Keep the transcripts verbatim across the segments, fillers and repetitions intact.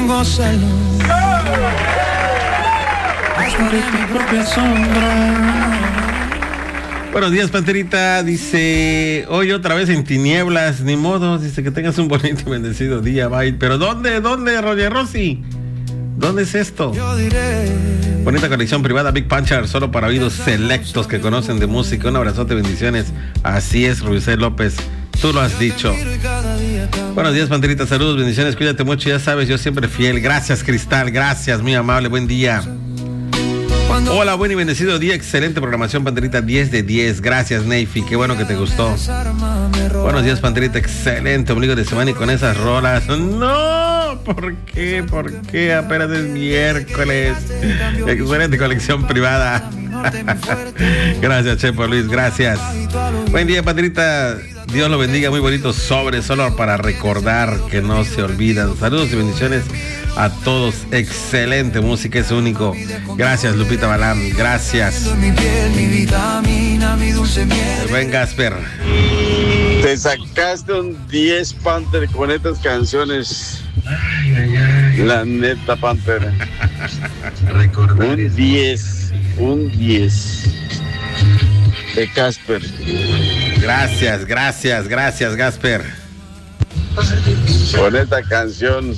tengo celos hasta de mi propia sombra. Buenos días, Panterita. Dice, hoy otra vez en tinieblas, ni modo. Dice que tengas un bonito y bendecido día, bye. Pero ¿dónde? ¿Dónde, Roger Rossi? ¿Dónde es esto? Bonita conexión privada, Big Puncher, solo para oídos selectos que conocen de música. Un abrazote, bendiciones. Así es, Ruisel López. Tú lo has dicho. Buenos días, Panterita. Saludos, bendiciones. Cuídate mucho. Ya sabes, yo siempre fiel. Gracias, Cristal. Gracias, muy amable. Buen día. Hola, buen y bendecido día. Excelente programación, Panterita. diez de diez. Gracias, Neyfi. Qué bueno que te gustó. Buenos días, Panterita. Excelente ombligo de semana y con esas rolas. No, ¿por qué? ¿Por qué? Apenas es miércoles. Excelente colección privada. Gracias, Chepo Luis. Gracias. Buen día, Panterita. Dios lo bendiga. Muy bonito sobre, solo para recordar que no se olvidan. Saludos y bendiciones a todos. Excelente música, es único. Gracias, Lupita Balam. Gracias. Buen Gasper. Te sacaste un diez, Panther, con estas canciones. Ay, ay, ay. La neta, Panther. Un diez. Un diez. De Casper. Gracias, gracias, gracias, Gasper. Con esta canción,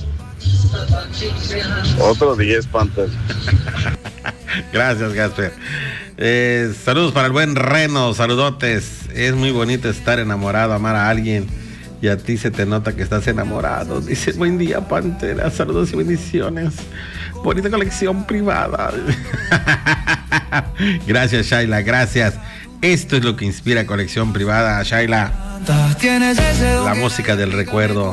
otro diez, Panther. Gracias, Gasper. Eh, saludos para el buen Reno, saludotes. Es muy bonito estar enamorado, amar a alguien. Y a ti se te nota que estás enamorado. Dice, buen día, Pantera. Saludos y bendiciones. Bonita colección privada. Gracias, Shaila, gracias. Esto es lo que inspira colección privada, Shaila. La música del recuerdo.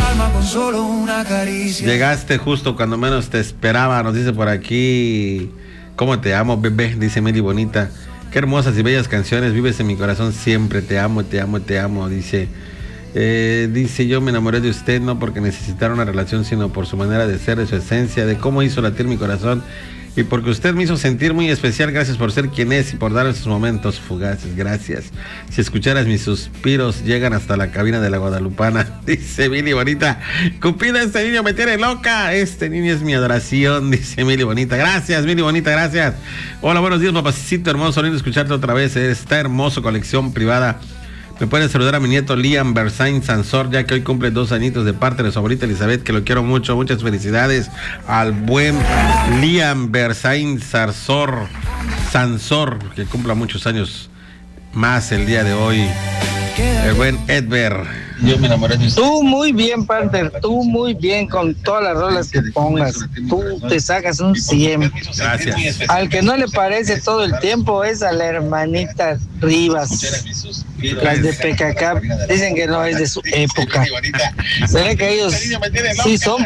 Llegaste justo cuando menos te esperaba, nos dice por aquí. ¿Cómo te amo, bebé? Dice Meli Bonita. Qué hermosas y bellas canciones, vives en mi corazón siempre. Te amo, te amo, te amo, dice. Eh, dice, yo me enamoré de usted no porque necesitara una relación, sino por su manera de ser, de su esencia, de cómo hizo latir mi corazón. Y porque usted me hizo sentir muy especial. Gracias por ser quien es y por dar esos momentos fugaces. Gracias. Si escucharas mis suspiros llegan hasta la cabina de la Guadalupana. Dice Mili Bonita. Cupida, este niño me tiene loca. Este niño es mi adoración. Dice Mili Bonita. Gracias, Mili Bonita, gracias. Hola, buenos días, papacito hermoso. Lindo escucharte otra vez. Está hermoso, colección privada. Me pueden saludar a mi nieto Liam Bersain Sansor, ya que hoy cumple dos añitos, de parte de su abuelita Elizabeth, que lo quiero mucho. Muchas felicidades al buen Liam Bersain Sansor, Sansor, que cumpla muchos años más el día de hoy. El buen Edber. Yo me enamoré de usted. Tú muy bien, Panther, tú muy bien con todas las rolas que pongas. Tú te sacas un cien. Gracias. Al que no le parece todo el tiempo es a la hermanita Rivas. Las de P K K dicen que no es de su época. Se ve que ellos sí son